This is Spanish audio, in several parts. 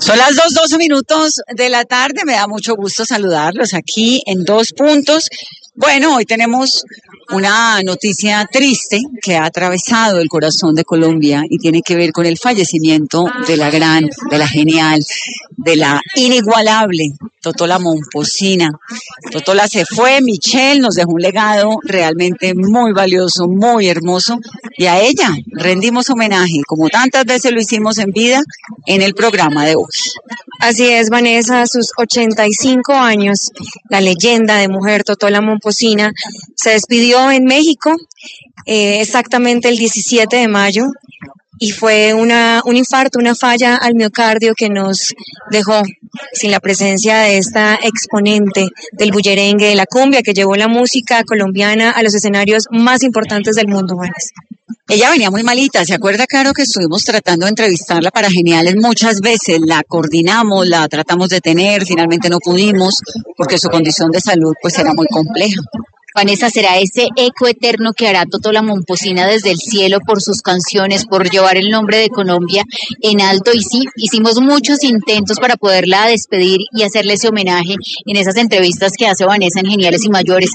Son las 2:12 de la tarde, me da mucho gusto saludarlos aquí en Dos Puntos. Bueno, hoy tenemos una noticia triste que ha atravesado el corazón de Colombia y tiene que ver con el fallecimiento de la gran, de la genial, de la inigualable Totola Momposina. Totola se fue, Michelle nos dejó un legado realmente muy valioso, muy hermoso, y a ella rendimos homenaje, como tantas veces lo hicimos en vida, en el programa de hoy. Así es, Vanessa, a sus 85 años, la leyenda de mujer Totola Momposina se despidió en México exactamente el 17 de mayo y fue un infarto, una falla al miocardio que nos dejó sin la presencia de esta exponente del bullerengue, de la cumbia, que llevó la música colombiana a los escenarios más importantes del mundo, Vanessa. Ella venía muy malita, ¿se acuerda, Caro, que estuvimos tratando de entrevistarla para Geniales muchas veces? La coordinamos, la tratamos de tener, finalmente no pudimos, porque su condición de salud pues era muy compleja. Vanessa, será ese eco eterno que hará Totola Momposina desde el cielo por sus canciones, por llevar el nombre de Colombia en alto. Y sí, hicimos muchos intentos para poderla despedir y hacerle ese homenaje en esas entrevistas que hace Vanessa en Geniales y Mayores.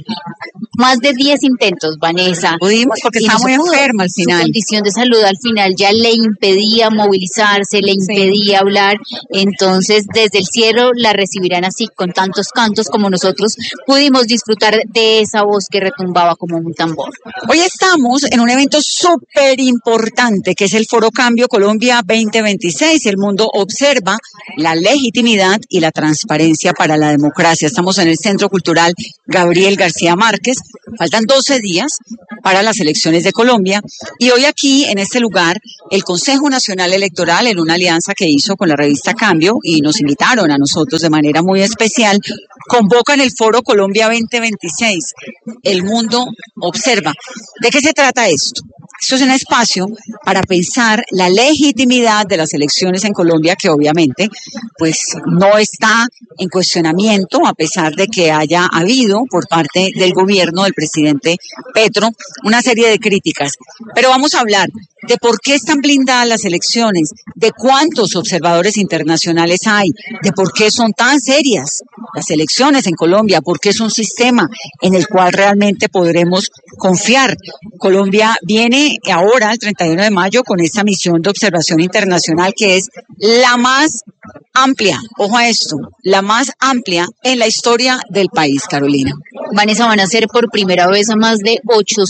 Más de 10 intentos, Vanessa. Pudimos porque estaba muy enferma al final. Su condición de salud al final ya le impedía movilizarse, le impedía hablar. Entonces, desde el cielo la recibirán así, con tantos cantos como nosotros pudimos disfrutar de esa voz que retumbaba como un tambor. Hoy estamos en un evento súper importante que es el Foro Cambio Colombia 2026. El mundo observa la legitimidad y la transparencia para la democracia. Estamos en el Centro Cultural Gabriel García Márquez. Faltan 12 días para las elecciones de Colombia y hoy aquí en este lugar el Consejo Nacional Electoral, en una alianza que hizo con la revista Cambio y nos invitaron a nosotros de manera muy especial, convocan el Foro Colombia 2026. El mundo observa. ¿De qué se trata esto? Esto es un espacio para pensar la legitimidad de las elecciones en Colombia, que obviamente pues no está en cuestionamiento, a pesar de que haya habido por parte del gobierno del presidente Petro una serie de críticas. Pero vamos a hablar de por qué están blindadas las elecciones, de cuántos observadores internacionales hay, de por qué son tan serias las elecciones en Colombia, por qué es un sistema en el cual realmente podremos confiar. Colombia viene ahora, el 31 de mayo, con esta misión de observación internacional que es la más amplia, ojo a esto, la más amplia en la historia del país, Carolina. Vanessa, van a ser por primera vez a más de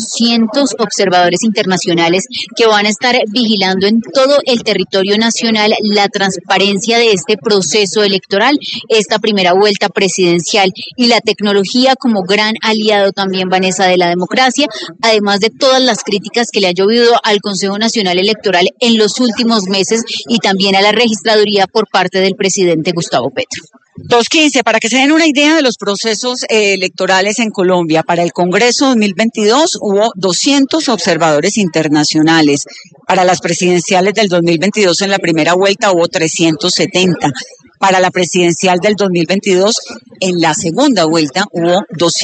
800 observadores internacionales que van a estar vigilando en todo el territorio nacional la transparencia de este proceso electoral, esta primera vuelta presidencial y la tecnología como gran aliado también, Vanessa, de la democracia, además de todas las críticas que le ha llovido al Consejo Nacional Electoral en los últimos meses y también a la registraduría por parte del presidente Gustavo Petro. 2:15, para que se den una idea de los procesos electorales en Colombia, para el Congreso 2022 hubo 200 observadores internacionales. Para las presidenciales del 2022 en la primera vuelta hubo 370. Para la presidencial del 2022 en la segunda vuelta hubo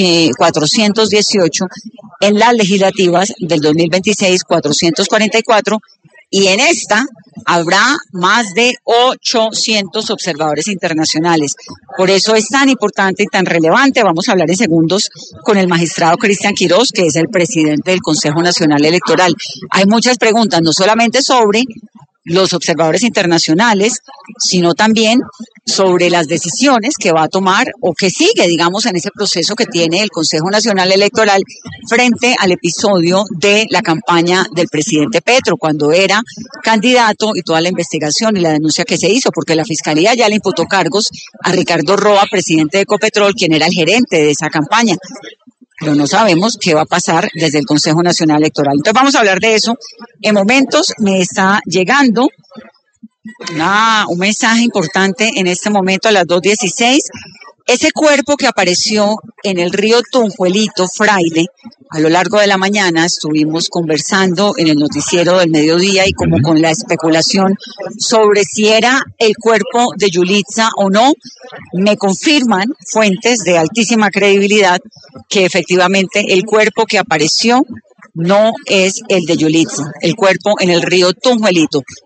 418. En las legislativas del 2026, 444. Y en esta habrá más de 800 observadores internacionales. Por eso es tan importante y tan relevante. Vamos a hablar en segundos con el magistrado Cristian Quirós, que es el presidente del Consejo Nacional Electoral. Hay muchas preguntas, no solamente sobre los observadores internacionales, sino también sobre las decisiones que va a tomar o que sigue, digamos, en ese proceso que tiene el Consejo Nacional Electoral frente al episodio de la campaña del presidente Petro, cuando era candidato y toda la investigación y la denuncia que se hizo, porque la Fiscalía ya le imputó cargos a Ricardo Roa, presidente de Ecopetrol, quien era el gerente de esa campaña. Pero no sabemos qué va a pasar desde el Consejo Nacional Electoral. Entonces vamos a hablar de eso. En momentos me está llegando un mensaje importante en este momento a las 2:16. Ese cuerpo que apareció en el río Tunjuelito, Fraile, a lo largo de la mañana estuvimos conversando en el noticiero del mediodía y como con la especulación sobre si era el cuerpo de Yulitza o no. Me confirman fuentes de altísima credibilidad que efectivamente el cuerpo que apareció no es el de Yulitza, el cuerpo en el río Tunjuelito.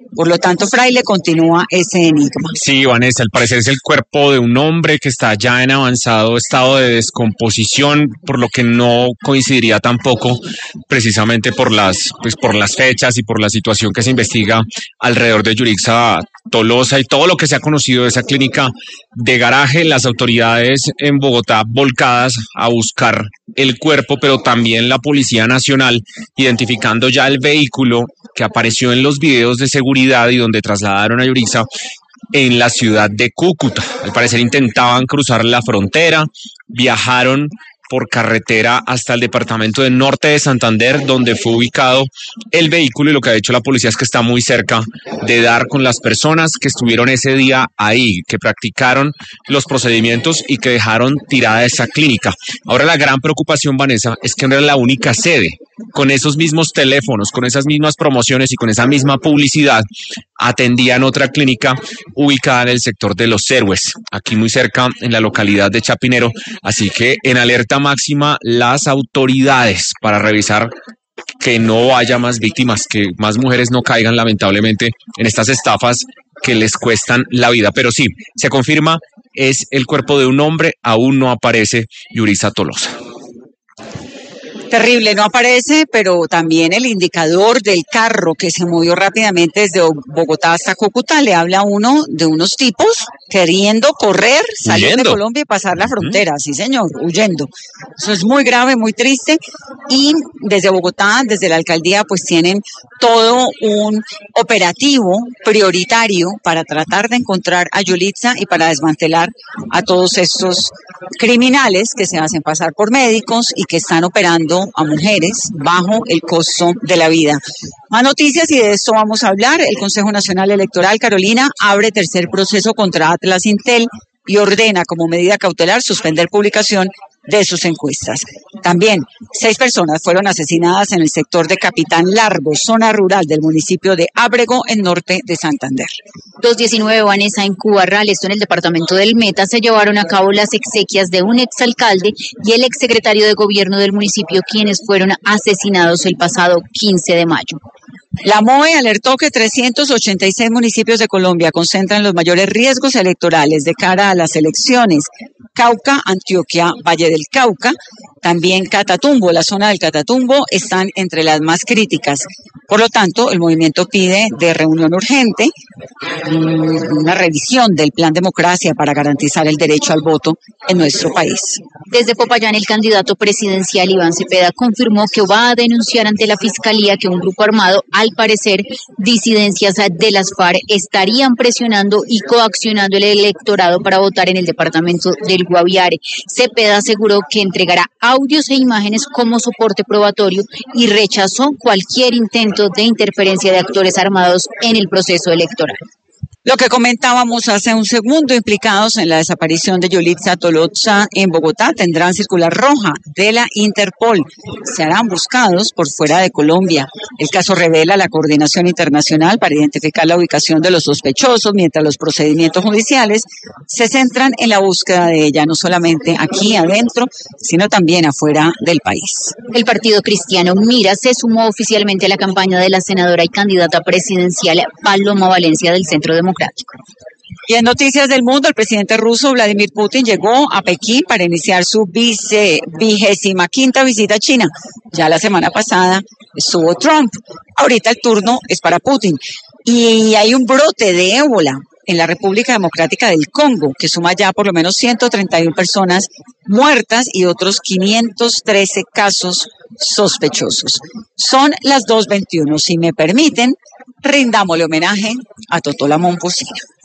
Por lo tanto, Fraile, continúa ese enigma. Sí, Vanessa, al parecer es el cuerpo de un hombre que está ya en avanzado estado de descomposición, por lo que no coincidiría tampoco precisamente por las fechas y por la situación que se investiga alrededor de Yurixa Tolosa y todo lo que se ha conocido de esa clínica de garaje. Las autoridades en Bogotá volcadas a buscar el cuerpo, pero también la Policía Nacional identificando ya el vehículo que apareció en los videos de seguridad y donde trasladaron a Yurixa en la ciudad de Cúcuta. Al parecer intentaban cruzar la frontera, viajaron por carretera hasta el departamento de Norte de Santander, donde fue ubicado el vehículo, y lo que ha dicho la policía es que está muy cerca de dar con las personas que estuvieron ese día ahí, que practicaron los procedimientos y que dejaron tirada esa clínica. Ahora la gran preocupación, Vanessa, es que no era la única sede. Con esos mismos teléfonos, con esas mismas promociones y con esa misma publicidad, atendían otra clínica ubicada en el sector de Los Héroes, aquí muy cerca en la localidad de Chapinero. Así que en alerta máxima las autoridades para revisar que no haya más víctimas, que más mujeres no caigan lamentablemente en estas estafas que les cuestan la vida. Pero sí, se confirma, es el cuerpo de un hombre, aún no aparece Yurixa Tolosa. Terrible, no aparece, pero también el indicador del carro que se movió rápidamente desde Bogotá hasta Cúcuta le habla a uno de unos tipos queriendo correr, salir de Colombia y pasar la frontera, sí señor, huyendo. Eso es muy grave, muy triste, y desde Bogotá, desde la alcaldía, pues tienen todo un operativo prioritario para tratar de encontrar a Yurixa y para desmantelar a todos estos criminales que se hacen pasar por médicos y que están operando a mujeres bajo el costo de la vida. Más noticias, y de esto vamos a hablar. El Consejo Nacional Electoral, Carolina, abre tercer proceso contra Atlas Intel y ordena como medida cautelar suspender publicación de sus encuestas. También 6 personas fueron asesinadas en el sector de Capitán Largo, zona rural del municipio de Ábrego, en Norte de Santander. 2:19, Vanessa, en Cubarral, esto en el departamento del Meta, se llevaron a cabo las exequias de un exalcalde y el exsecretario de gobierno del municipio, quienes fueron asesinados el pasado 15 de mayo. La MOE alertó que 386 municipios de Colombia concentran los mayores riesgos electorales de cara a las elecciones. Cauca, Antioquia, Valle del Cauca, también Catatumbo, la zona del Catatumbo, están entre las más críticas. Por lo tanto, el movimiento pide de reunión urgente una revisión del Plan Democracia para garantizar el derecho al voto en nuestro país. Desde Popayán, el candidato presidencial Iván Cepeda confirmó que va a denunciar ante la Fiscalía que un grupo armado, al parecer disidencias de las FARC, estarían presionando y coaccionando el electorado para votar en el departamento del Guaviare. Cepeda aseguró que entregará audios e imágenes como soporte probatorio y rechazó cualquier intento de interferencia de actores armados en el proceso electoral. Lo que comentábamos hace un segundo, implicados en la desaparición de Yurixa Tolosa en Bogotá tendrán circular roja de la Interpol. Se harán buscados por fuera de Colombia. El caso revela la coordinación internacional para identificar la ubicación de los sospechosos, mientras los procedimientos judiciales se centran en la búsqueda de ella, no solamente aquí adentro, sino también afuera del país. El Partido Cristiano Mira se sumó oficialmente a la campaña de la senadora y candidata presidencial Paloma Valencia del Centro Democrático. Y en noticias del mundo, el presidente ruso Vladimir Putin llegó a Pekín para iniciar su 25ª visita a China. Ya la semana pasada estuvo Trump. Ahorita el turno es para Putin. Y hay un brote de ébola en la República Democrática del Congo, que suma ya por lo menos 131 personas muertas y otros 513 casos sospechosos. Son las 2:21. Si me permiten, rindámosle homenaje a Totó la Momposina.